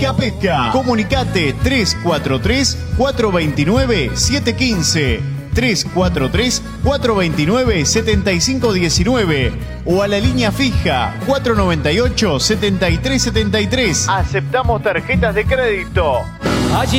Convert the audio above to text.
Pesca. Comunicate 343-429-715, 343-429-7519 o a la línea fija 498-7373. Aceptamos tarjetas de crédito. Allí